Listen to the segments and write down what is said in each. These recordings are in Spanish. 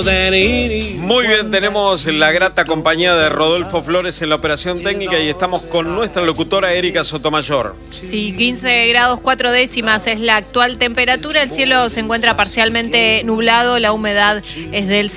Muy bien, tenemos la grata compañía de Rodolfo Flores en la operación técnica y estamos con nuestra locutora Erika Sotomayor. Sí, 15 grados 4 décimas es la actual temperatura, el cielo se encuentra parcialmente nublado, la humedad es del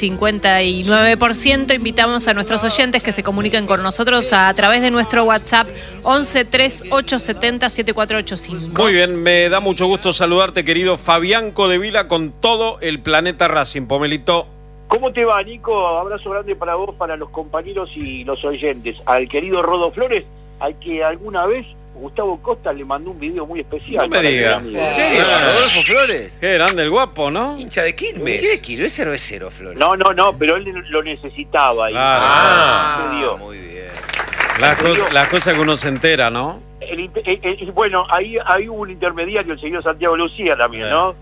59%. Invitamos a nuestros oyentes que se comuniquen con nosotros a través de nuestro WhatsApp 11 3870 7485. Muy bien, me da mucho gusto saludarte, querido Fabián Codevila, con todo el planeta Racing. Pomelito. ¿Cómo te va, Nico? Abrazo grande para vos, para los compañeros y los oyentes. Al querido Rodo Flores, al que alguna vez Gustavo Costa le mandó un video muy especial. No me digas. ¿En serio? ¿Rodolfo Flores? Qué grande el guapo, ¿no? Hincha de Quilmes. Sí, de Quilmes, es cervecero, Flores. No, pero él lo necesitaba. Claro. Muy bien. Las cosas que uno se entera, ¿no? Bueno, ahí hubo un intermediario, el señor Santiago Lucía también, ¿no?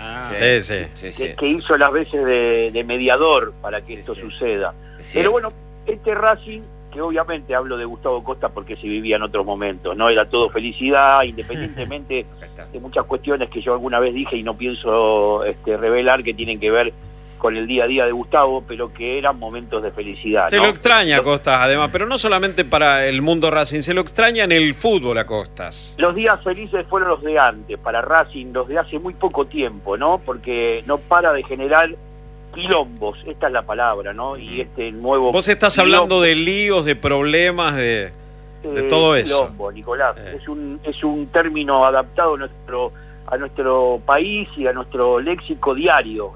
Sí. Que hizo las veces de mediador para que esto suceda. Pero bueno, este Racing, que obviamente hablo de Gustavo Costa porque se vivía en otros momentos, ¿no? Era todo felicidad, independientemente de muchas cuestiones que yo alguna vez dije y no pienso revelar, que tienen que ver con el día a día de Gustavo, pero que eran momentos de felicidad. Se lo extraña a Costas, además, pero no solamente para el mundo Racing, se lo extraña en el fútbol a Costas. Los días felices fueron los de antes, para Racing, los de hace muy poco tiempo, ¿no? Porque no para de generar quilombos, esta es la palabra, ¿no? Y este nuevo... Vos estás hablando de líos, de problemas, de todo eso. Quilombo, Nicolás. Es un término adaptado a nuestro país y a nuestro léxico diario.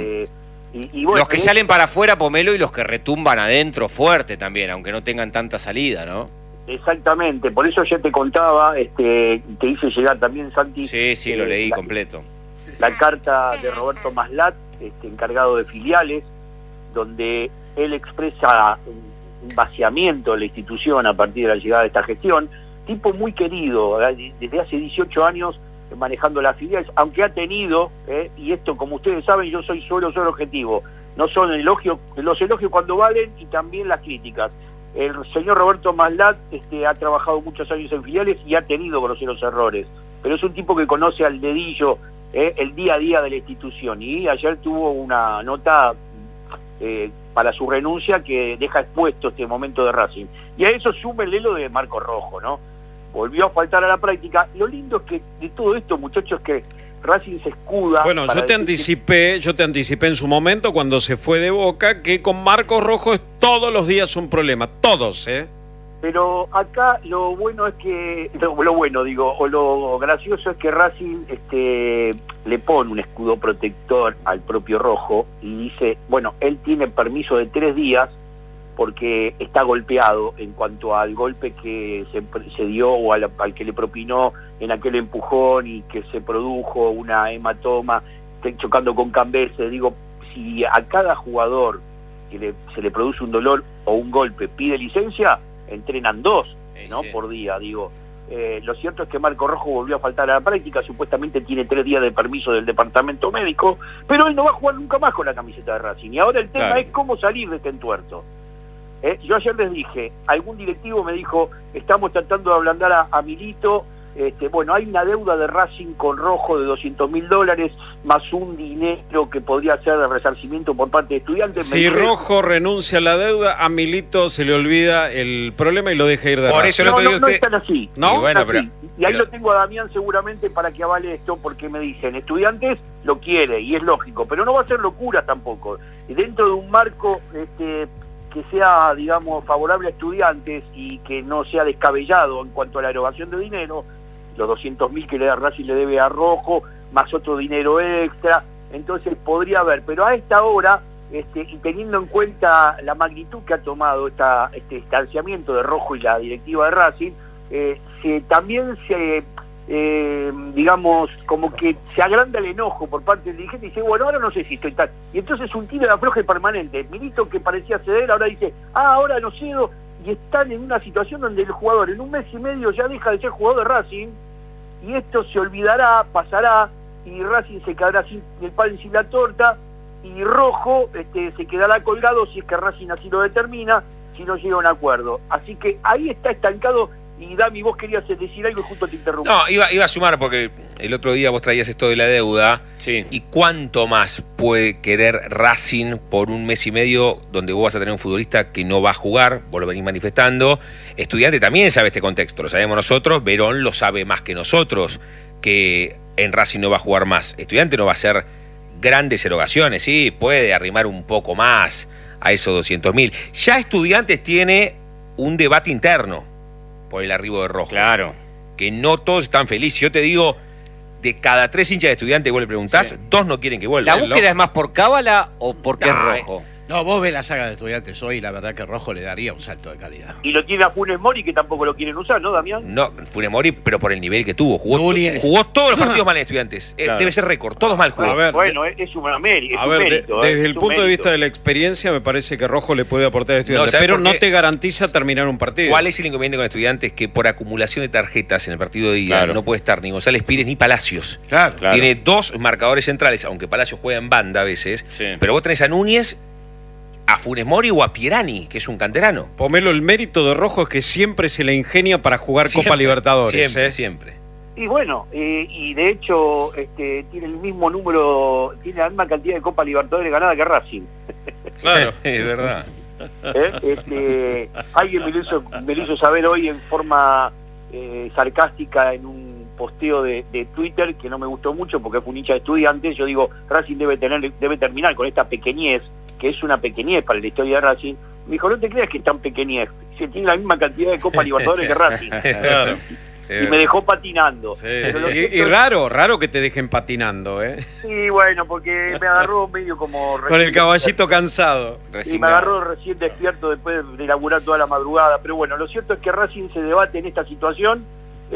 Y bueno, los que salen para afuera, Pomelo, y los que retumban adentro fuerte también, aunque no tengan tanta salida, ¿no? Exactamente, por eso ya te contaba, te hice llegar también, Santi. Sí, lo leí completo. La carta de Roberto Maslat, encargado de filiales, donde él expresa un vaciamiento de la institución a partir de la llegada de esta gestión. Tipo muy querido, desde hace 18 años manejando las filiales, aunque ha tenido, y esto como ustedes saben, yo suelo ser objetivo, no son los elogios cuando valen y también las críticas. El señor Roberto Maslat ha trabajado muchos años en filiales y ha tenido groseros errores, pero es un tipo que conoce al dedillo el día a día de la institución, y ayer tuvo una nota para su renuncia que deja expuesto este momento de Racing, y a eso súmenle lo de Marco Rojo, ¿no? Volvió a faltar a la práctica. Lo lindo es que de todo esto, muchachos, que Racing se escuda. Bueno, yo te anticipé en su momento cuando se fue de Boca que con Marcos Rojo es todos los días un problema, todos, Pero acá lo bueno es que, o lo gracioso es que Racing le pone un escudo protector al propio Rojo y dice, bueno, él tiene permiso de 3 días porque está golpeado en cuanto al golpe que se dio o al que le propinó en aquel empujón y que se produjo una hematoma chocando con Cambese. Digo, si a cada jugador que se le produce un dolor o un golpe pide licencia, entrenan 2, ¿no? Por día, digo. Lo cierto es que Marco Rojo volvió a faltar a la práctica, supuestamente tiene 3 días de permiso del departamento médico, pero él no va a jugar nunca más con la camiseta de Racing, y ahora el tema es cómo salir de este entuerto. Yo ayer les dije, algún directivo me dijo, estamos tratando de ablandar a Milito, bueno, hay una deuda de Racing con Rojo de $200.000, más un dinero que podría ser de resarcimiento por parte de estudiantes. Si Rojo renuncia a la deuda, a Milito se le olvida el problema y lo deja ir de Racing. Por eso no están así. ¿No? Y bueno, y ahí lo tengo a Damián seguramente para que avale esto, porque me dicen, estudiantes lo quiere, y es lógico, pero no va a ser locura tampoco. Y dentro de un marco que sea, digamos, favorable a estudiantes y que no sea descabellado en cuanto a la erogación de dinero, los 200.000 que le da Racing le debe a Rojo, más otro dinero extra, entonces podría haber, pero a esta hora, y teniendo en cuenta la magnitud que ha tomado este distanciamiento de Rojo y la directiva de Racing, también se digamos, como que se agranda el enojo por parte del dirigente y dice, bueno, ahora no sé si estoy tal. Y entonces un tiro de afloje permanente. Milito, que parecía ceder, ahora dice, ahora no cedo, y están en una situación donde el jugador en 1 mes y medio ya deja de ser jugador de Racing, y esto se olvidará, pasará, y Racing se quedará sin el pan y sin la torta, y Rojo se quedará colgado si es que Racing así lo determina, si no llega a un acuerdo. Así que ahí está estancado, Y Dami, vos querías decir algo y justo te interrumpí. No, iba a sumar porque el otro día vos traías esto de la deuda. Sí. ¿Y cuánto más puede querer Racing por un mes y medio donde vos vas a tener un futbolista que no va a jugar? Vos lo venís manifestando. Estudiante también sabe este contexto, lo sabemos nosotros. Verón lo sabe más que nosotros, que en Racing no va a jugar más. Estudiante no va a hacer grandes erogaciones, sí, puede arrimar un poco más a esos 200.000. Ya Estudiantes tiene un debate interno por el arribo de Rojo. Claro. Que no todos están felices. Yo te digo, de cada 3 hinchas de Estudiantes vos le preguntás, Sí. 2 no quieren que vuelva. ¿La búsqueda es más por cábala o porque es rojo? No, vos ves la saga de Estudiantes hoy y la verdad que Rojo le daría un salto de calidad. Y lo tiene a Funes Mori, que tampoco lo quieren usar, ¿no, Damián? No, Funes Mori, pero por el nivel que tuvo. Jugó todos los partidos mal en Estudiantes. Claro. Debe ser récord, todos mal jugó. A ver, Bueno, es un mérito. A ver, desde el punto de vista de la... la experiencia, me parece que Rojo le puede aportar a Estudiantes, ¿sabes pero por no qué? te garantiza terminar un partido. ¿Cuál es el inconveniente con Estudiantes? Que por acumulación de tarjetas en el partido de ida Claro. no puede estar ni González Pires ni Palacios. Claro. Claro. Tiene 2 marcadores centrales, aunque Palacios juega en banda a veces. Sí. Pero vos tenés a Núñez, a Funes Mori o a Pierani, que es un canterano. Pomelo, el mérito de Rojo es que siempre se le ingenia para jugar Siempre, Copa Libertadores. Siempre. Y bueno, y de hecho tiene el mismo número, tiene la misma cantidad de Copa Libertadores ganada que Racing. Claro, es verdad. Alguien me lo hizo saber hoy en forma sarcástica en un posteo de Twitter que no me gustó mucho porque fue un hincha de Estudiantes. Yo digo, Racing debe terminar con esta pequeñez, que es una pequeñez para la historia de Racing. Me dijo, no te creas que es tan pequeñez, se tiene la misma cantidad de Copa Libertadores que Racing. Claro. Y me dejó patinando. Sí, Pero lo sí. cierto Y es- raro que te dejen patinando, ¿eh? Sí, bueno, porque me agarró medio como... Con el caballito cansado. Y me agarró recién despierto después de laburar toda la madrugada. Pero bueno, lo cierto es que Racing se debate en esta situación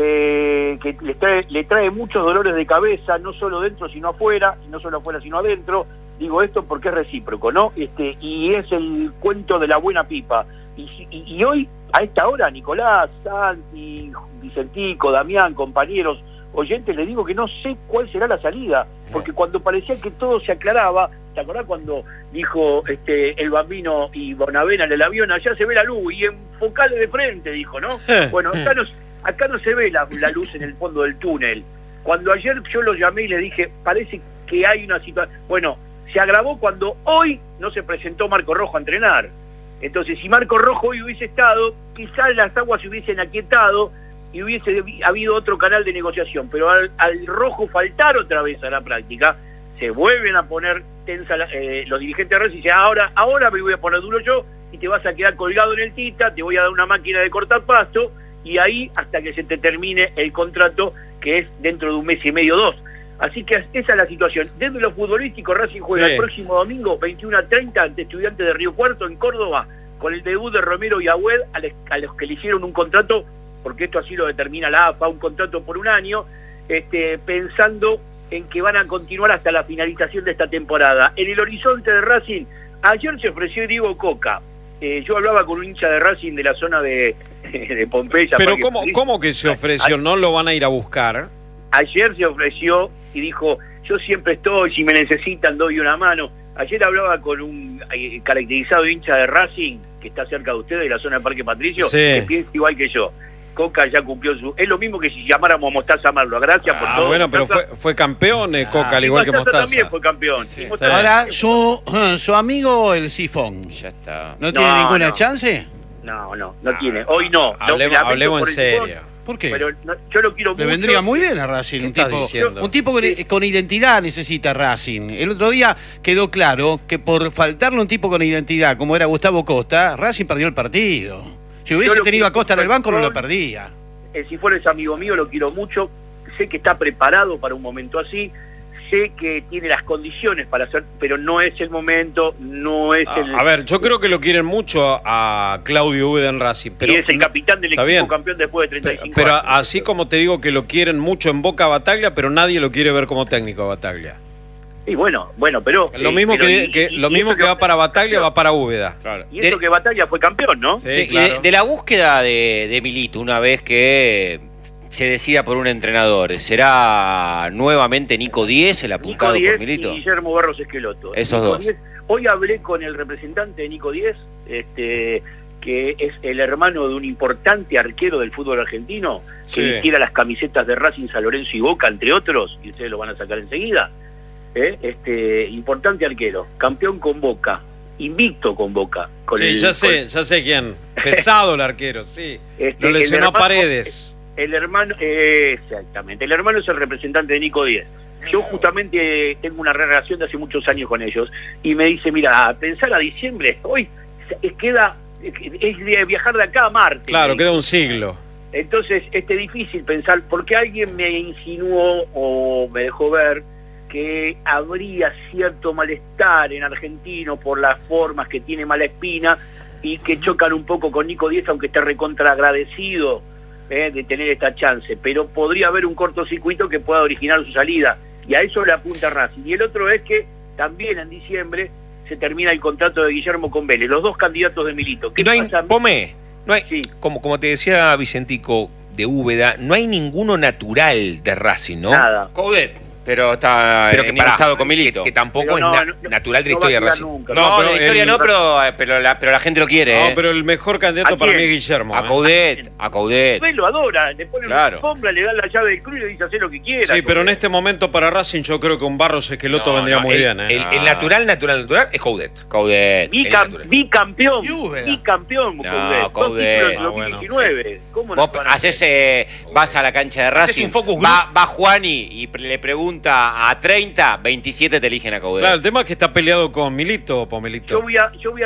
que le trae muchos dolores de cabeza, no solo dentro sino afuera, y no solo afuera sino adentro. Digo esto porque es recíproco, ¿no? Y es el cuento de la buena pipa. Y hoy, a esta hora, Nicolás, Santi, Vicentico, Damián, compañeros, oyentes, les digo que no sé cuál será la salida, porque cuando parecía que todo se aclaraba, ¿te acordás cuando dijo el Bambino y Bonavena en el avión, allá se ve la luz, y enfocale de frente, dijo, ¿no? Bueno, acá no se ve la luz en el fondo del túnel. Cuando ayer yo lo llamé y le dije, parece que hay una situación... Bueno, se agravó cuando hoy no se presentó Marco Rojo a entrenar. Entonces, si Marco Rojo hoy hubiese estado, quizás las aguas se hubiesen aquietado y hubiese habido otro canal de negociación. Pero al Rojo faltar otra vez a la práctica, se vuelven a poner tensa los dirigentes de Racing y dicen, ahora me voy a poner duro yo y te vas a quedar colgado en el tita, te voy a dar una máquina de cortar pasto y ahí hasta que se te termine el contrato, que es dentro de un mes y medio, 2. Así que esa es la situación. Desde lo futbolístico, Racing juega el próximo domingo 21:30 ante Estudiantes de Río Cuarto en Córdoba, con el debut de Romero y Agüed, a los que le hicieron un contrato, porque esto así lo determina la AFA, un contrato por un año, pensando en que van a continuar hasta la finalización de esta temporada. En el horizonte de Racing, ayer se ofreció Diego Coca. Yo hablaba con un hincha de Racing de la zona de Pompeya. Pero ¿cómo que se ofreció? ¿No lo van a ir a buscar? Ayer se ofreció y dijo, yo siempre estoy, si me necesitan doy una mano. Ayer hablaba con un caracterizado hincha de Racing, que está cerca de ustedes, de la zona de Parque Patricio, que piensa igual que yo. Coca ya cumplió su... Es lo mismo que si llamáramos a Mostaza Marlo. Gracias por todo. Bueno, pero fue campeón Coca, al igual que Mostaza. También fue campeón. Sí. Ahora, su amigo el Sifón, Ya está. ¿no tiene ninguna chance? No tiene. Hoy no. Hablemos en serio. ¿Por qué? Pero yo lo quiero mucho. Le vendría muy bien a Racing. Un tipo con identidad necesita Racing. El otro día quedó claro que por faltarle un tipo con identidad, como era Gustavo Costa, Racing perdió el partido. Si hubiese tenido a Costa en el banco, no lo perdía. Si fuera ese amigo mío, lo quiero mucho. Sé que está preparado para un momento así. Sé que tiene las condiciones para hacer, pero no es el momento, no es el... A ver, yo creo que lo quieren mucho a Claudio Úbeda en Racing. Pero y es el capitán del equipo bien, campeón después de 35 pero años. así como te digo que lo quieren mucho en Boca a Bataglia, pero nadie lo quiere ver como técnico a Bataglia. Y bueno, pero... Lo mismo que va para Bataglia, va para Úbeda. Claro. Y eso que Bataglia fue campeón, ¿no? Sí, claro. Y de la búsqueda de Milito, una vez que se decida por un entrenador, ¿será nuevamente Nico Díez el apuntado Nico por Díez Milito? y Guillermo Barros Esqueloto. Esos Nico dos. Díez. Hoy hablé con el representante de Nico Díez, que que es el hermano de un importante arquero del fútbol argentino, Sí. que vistiera las camisetas de Racing, San Lorenzo y Boca, entre otros, y ustedes lo van a sacar enseguida. Importante arquero, campeón con Boca, invicto con Boca. Sí, ya sé quién. Pesado el arquero, sí. Lo lesionó a Paredes. El hermano, exactamente, el hermano es el representante de Nico Díez. Yo justamente tengo una relación de hace muchos años con ellos, y me dice, mira, pensar a diciembre, hoy es de viajar de acá a Marte. Claro, queda un siglo. Entonces, difícil pensar, porque alguien me insinuó o me dejó ver que habría cierto malestar en Argentino por las formas que tiene Malaspina y que chocan un poco con Nico Díez, aunque esté recontra agradecido de tener esta chance, pero podría haber un cortocircuito que pueda originar su salida, y a eso le apunta Racing. Y el otro es que también en diciembre se termina el contrato de Guillermo con Vélez, los dos candidatos de Milito. Y no hay, Pome, no hay, Sí. como te decía Vicentico de Úbeda, no hay ninguno natural de Racing, ¿no? Nada. Coudet, pero está Pero que en pará, estado con Milito. que tampoco Pero es no, natural de la no va a historia de quedar Racing. nunca. No, No, pero la historia el- no, pero la gente lo quiere. No, pero el mejor candidato ¿A para mí quién? es Guillermo. A Coudet, a Coudet. Él lo adora, le pone una Claro. alfombra, le da la llave del club y le dice hacer lo que quiera. Sí, pero en este momento para Racing yo creo que un Barros Esqueloto No, vendría no, muy el, bien. el natural es Coudet. Coudet. Bicampeón, Y Úbeda. bicampeón, No, Coudet. Dos Coudet. títulos en Ah, bueno. 2019. ¿Cómo no Vos van a hacer? vas a la cancha de Haces Racing, un focus va Juani y le pregunta a 30, 27 te eligen a Coudet. Claro, el tema es que está peleado con Milito, Pomelito. Yo voy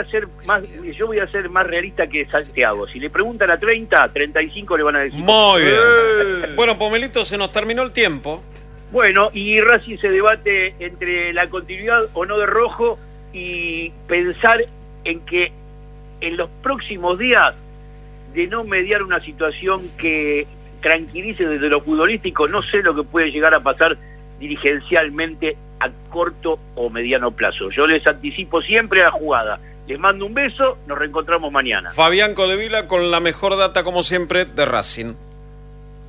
a ser más realista que Santiago. Si le preguntan a 30, 35 le van a decir. Muy bien. Bueno, Pomelito, se nos terminó el tiempo. Bueno, y Racing se debate entre la continuidad o no de Rojo y pensar en que en los próximos días, de no mediar una situación que tranquilice desde lo futbolístico, no sé lo que puede llegar a pasar dirigencialmente a corto o mediano plazo. Yo les anticipo siempre la jugada. Les mando un beso, nos reencontramos mañana. Fabián Codevila con la mejor data, como siempre, de Racing.